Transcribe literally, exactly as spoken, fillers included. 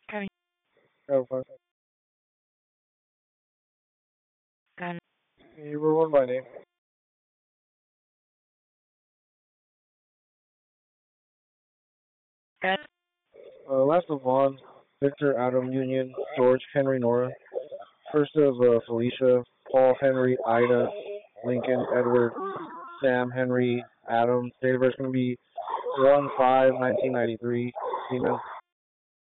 Can Oh, fine. can You were one by name. can Uh, last of Vaughn, Victor, Adam, Union, George, Henry, Nora. First of uh, Felicia, Paul, Henry, Ida, Lincoln, Edward, Sam, Henry, Adam. Date of birth is going to be one five nineteen ninety three. Seaman.